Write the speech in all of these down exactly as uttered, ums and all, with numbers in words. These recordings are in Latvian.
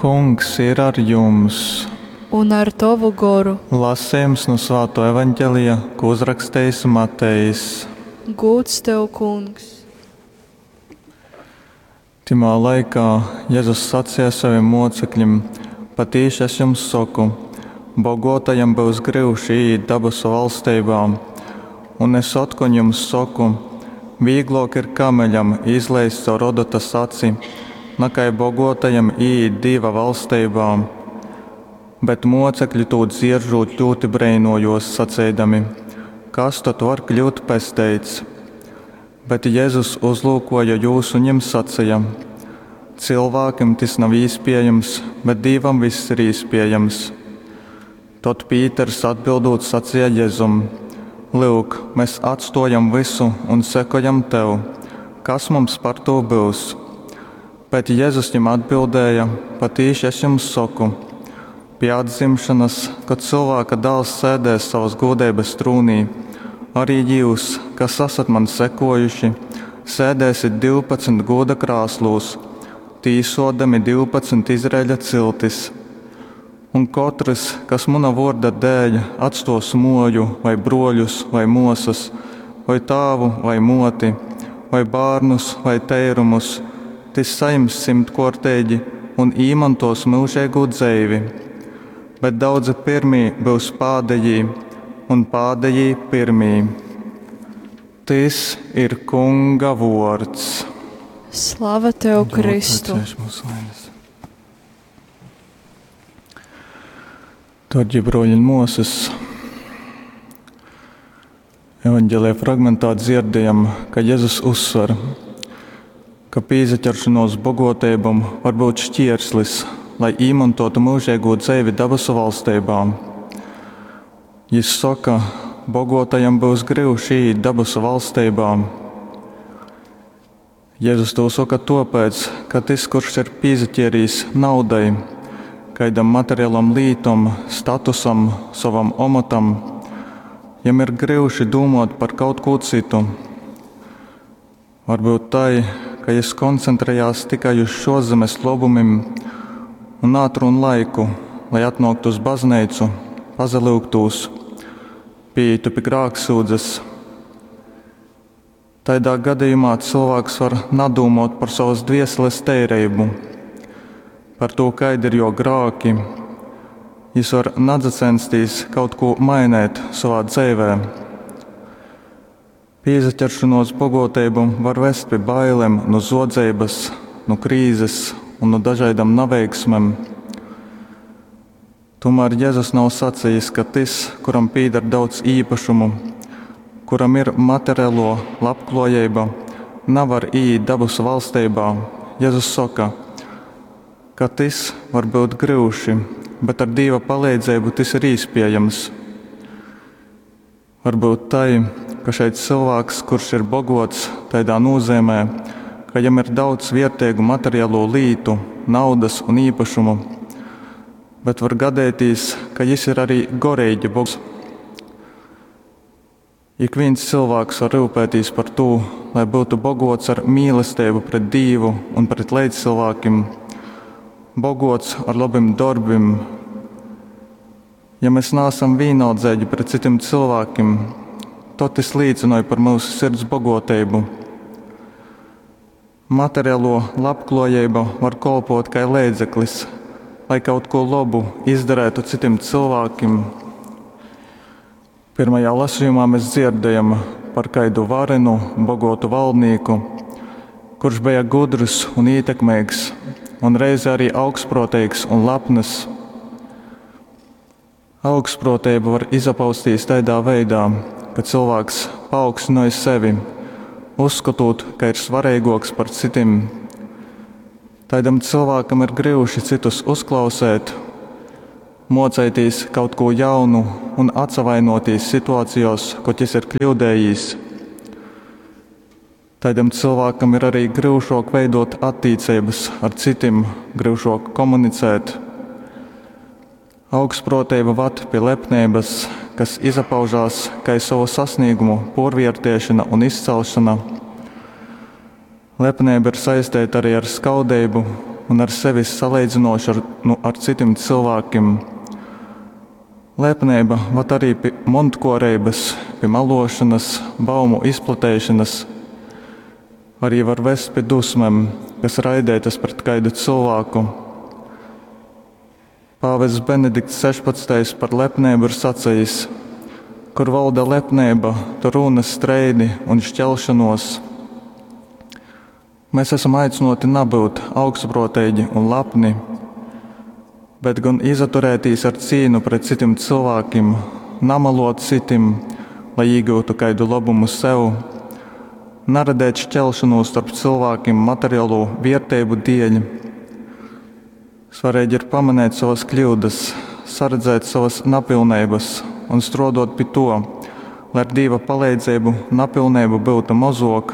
Kungs ir ar jums. Un ar tavu goru. Lasījums no Svētā evaņģēlija, ko uzrakstījis Matejs. Gūts tev, Kungs. Timā laikā Jēzus sacīja saviem mocekļiem: Patīši es jums saku, bogotajam būs grūti iet debesu valstībā. Un es atkoņ jums saku, vieglāk ir kameļam izleist caur rodotas aci, nekā bogotajam iet dieva valstībā. Bet mocekļi to dzirdzot ļoti breinojos, sacīdami: kas tad var kļūt pestīts? Bet Jēzus uzlūkoja jūs un jums sacīja: cilvēkam tas nav iespējams, bet Dievam viss ir iespējams. Tad Pīters atbildot sacīja Jēzum: Lūk, mēs atstājam visu un sekojam tev. Kas mums par to būs? Bet Jēzus viņam atbildēja: Patīši es jums saku, pie atzimšanas, kad cilvēka dēls sēdēs savas godības trūnī, arī jūs, kas esat man sekojuši, sēdēsiet divpadsmit goda krāslūs, tīsodami divpadsmit Izraēļa ciltis. Un katrs, kas mana vārda dēļ atstos moju, vai broļus, vai mosas, vai tāvu, vai moti, vai bārnus, vai teirumus, tas saims simtkārtīgi un īmantos mūžīgu dzeivi. Bet daudzi pirmī būs pādējī, un pādējī pirmī. Tas ir Kunga vārds. Slava tev, Kristu! Dārgie broļi un māsas, evaņģēlijā fragmentā dzirdējam, ka Jēzus uzsver, ka pīzaķeršanos bagātībām var būt šķērslis, lai īmantotu mūžīgo dzīvi debesu valstībā. Viņš saka, bagātajam būs grūti iet debesu valstībā. Jēzus to saka tāpēc, ka tas, kurš ir pīzaķērījis naudai, kādam materiālam lītam, statusam, savam omatam, jam ir grūti domāt par kaut ko citu. Varbūt tai, ka viņš koncentrējās tikai uz šo zemes labumiem un ātrumu laiku, lai atnāktu uz baznīcu, pazalūgtos, pieeitu pie grēksūdzes. Tādā gadījumā cilvēks var nedomāt par savas dvēseles tīrību, par to, kādi ir jo grēki. Viņš var necensties kaut ko mainīt savā dzīvē. Piezaķeršanos bagātību var vest pie bailēm no zodzības, no krīzes un no dažādām neveiksmēm. Tomēr Jēzus nav sacījis, ka tas, kuram pieder daudz īpašumu, kuram ir materiālo labklājība, nevar iet debesu valstībā. Jēzus saka, ka tas var būt grūti, bet ar Dieva palīdzību tas ir iespējams. Varbūt tai, ka šeit cilvēks, kurš ir bagāts tādā nozīmē, ka viņam ir daudz vērtīgu materiālo lītu, naudas un īpašumu, bet var gadīties, ka viņš ir arī gorīgi bagāts. Ik viens cilvēks var rūpēties par to, lai būtu bagāts ar mīlestību pret Dievu un pret līdzcilvēkiem, bagāts ar labiem darbiem. Ja mēs neesam vienaldzīgi pret citiem cilvēkiem, tad tas liecina par mūsu sirds bagātību. Materiālo labklājība var kalpot kā līdzeklis, lai kaut ko labu izdarītu citiem cilvēkiem. Pirmajā lasījumā mēs dzirdējam par kādu varenu, bagātu valdnieku, kurš bija gudrs un ietekmīgs, un reizē arī augstprātīgs un lepns. Augstprātība var izapausties tādā veidā, ka cilvēks paaugstināja sevi, uzskatot, ka ir svarīgāks par citiem. Tādam cilvēkam ir grūti citus uzklausīt, mocēties kaut ko jaunu un atsavainoties situācijās, ko tas ir kļūdējis. Tādam cilvēkam ir arī grūšāk veidot attiecības ar citiem, grūšāk komunicēt. Augstprātība ved pie lepnības, kas izpaužās kā savu sasniegumu pārvērtēšana un izcelšana. Lepnība ir saistīta arī ar skaudību un ar sevi salīdzinoši ar, nu, ar citiem cilvēkiem. Lepnība var arī pie montkorības, pie malošanas, baumu izplatēšanas, arī var vest pie dusmēm, kas raidētas pret kādu cilvēku. Pāvests Benedikts sešpadsmitais par lepnību ir sacījis: kur valda lepnība, tur runas streidi un šķelšanos. Mēs esam aicināti nebūt augstprātīgi un lepni, bet gan izturēties ar cīņu pret citiem cilvēkiem, nemalot citiem, lai iegūtu kādu labumu sev, neradīt šķelšanos starp cilvēkiem materiālo vērtību dēļ. Svarīgi ir pamanīt savas kļūdas, saredzēt savas nepilnības un strādāt pie to, lai ar Dieva palīdzību nepilnība būtu mazāk.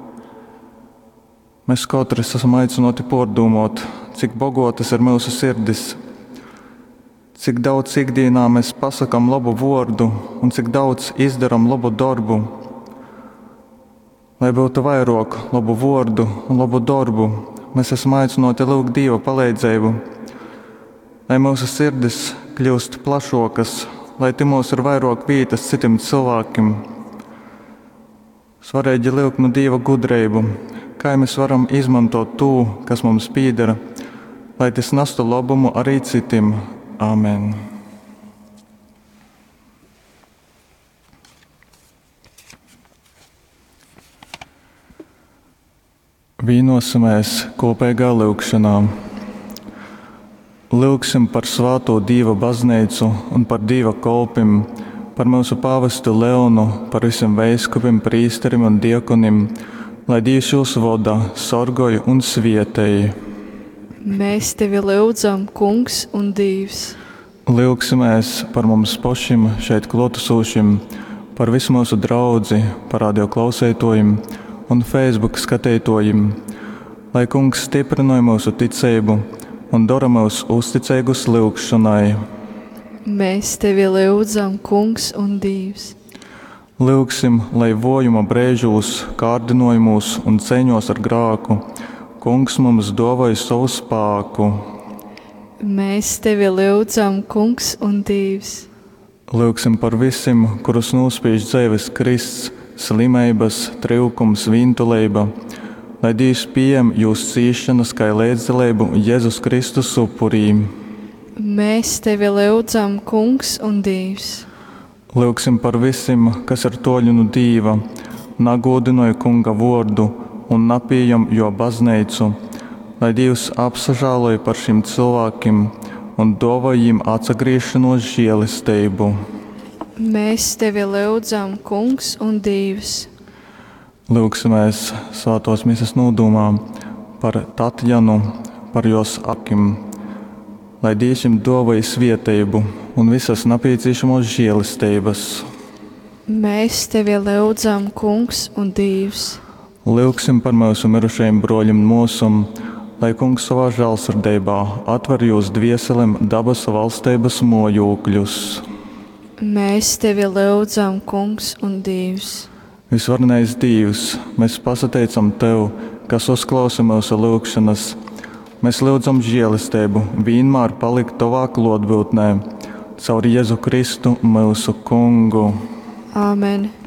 Mēs katrs esam aicināti pārdomāt, cik bagātas ir mūsu sirdis, cik daudz ikdienā mēs pasakām labu vārdu un cik daudz izdarām labu darbu. Lai būtu vairāk labu vārdu un labu darbu, mēs esam aicināti lūgt Dieva palīdzību, lai mūsu sirdis kļūst plašākas, lai timos ir vairāk vietas citiem cilvēkiem. Svarīgi lūgt no Dieva gudrību, kā mēs varam izmantot to, kas mums pieder, lai tas nestu labumu arī citiem. Āmen. Vienosimies kopīgā lūgšanā. Lūgsim par Svēto Dieva baznīcu un par Dieva kalpiem, par mūsu pāvestu Leonu, par visiem veiskupiem, prīsterim un diakonim, lai Dievs jūs vada, sargāja un svietēja. Mēs tevi lūdzam, Kungs un Dievs. Lūgsimies par mums pašiem šeit klātesošiem, par visu mūsu draudzi, par radio klausētojiem un Facebook skatītojiem, lai Kungs stiprināja mūsu ticību un dara mūs uzticīgus lūgšanai. Mēs tevi lūdzam, Kungs un Dievs. Lūgsim, lai vojuma brēžos, kārdinojumos un cīņos ar grāku Kungs mums dāvāja savu spēku. Mēs tevi lūdzam, Kungs un Dievs. Lūgsim par visiem, kurus nospiež dzīves krists, slimības, trūkums, vīntulība, lai Dievs pieņem jūsu cīšanas kā līdzdalību Jēzus Kristus upurī. Mēs tevi lūdzam, Kungs un Dievs. Lūgsim par visiem, kas ir toļi no Dieva, nagodināja Kunga vārdu un nepieņem jo baznīcu, lai Dievs apsažāloja par šiem cilvēkiem un dāvāja viņiem atgriešanos žēlastību. Mēs tevi lūdzam, Kungs un Dievs. Lūgsimies svētos misas nodomā par Tatjanu, par jos akim, lai Dievs viņiem dāvāja svētību un visas nepieciešamos žēlastības. Mēs tevi lūdzam, Kungs un Dievs. Lūgsim par mūsu mirušajiem broļiem mūsum, lai Kungs savā žēlsirdībā atver jūs dvieseliem dabas valstības mojokļus. Mēs tevi lūdzam, Kungs un Dievs. Visvarenais Dievs, mēs pasateicam Tev, kas uzklausa mūsu lūgšanas. Mēs lūdzam žēlastību vienmēr palikt Tavā klātbūtnē, caur Jēzu Kristu mūsu Kungu. Āmen.